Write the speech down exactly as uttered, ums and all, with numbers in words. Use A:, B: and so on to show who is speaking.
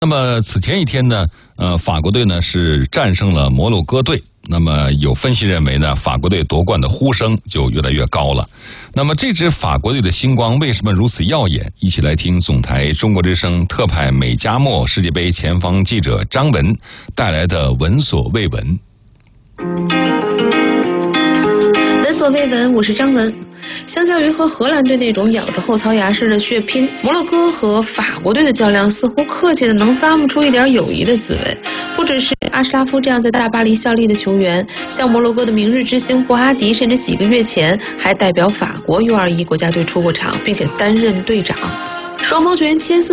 A: 那么此前一天呢，呃，法国队呢是战胜了摩洛哥队。那么有分析认为呢，法国队夺冠的呼声就越来越高了。那么这支法国队的星光为什么如此耀眼？一起来听总台中国之声特派美加墨世界杯前方记者张文带来的闻所未闻。
B: 闻所未闻，我是张文。相较于和荷兰队那种咬着后槽牙式的血拼，摩洛哥和法国队的较量似乎客气的能咂摸出一点友谊的滋味。不只是阿什拉夫这样在大巴黎效力的球员，像摩洛哥的明日之星布哈迪，甚至几个月前还代表法国 U 二十一 国家队出过场，并且担任队长。双方球员千丝